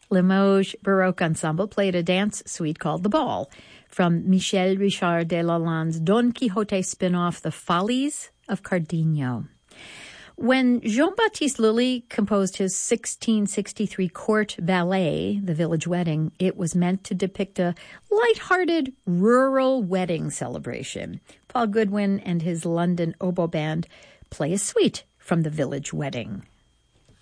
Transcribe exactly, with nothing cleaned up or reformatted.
Limoges Baroque Ensemble played a dance suite called The Ball from Michel Richard de Lalande's Don Quixote spin-off, The Follies of Cardenio. When Jean-Baptiste Lully composed his sixteen sixty-three court ballet, The Village Wedding, it was meant to depict a light-hearted rural wedding celebration. Paul Goodwin and his London oboe band play a suite from The Village Wedding.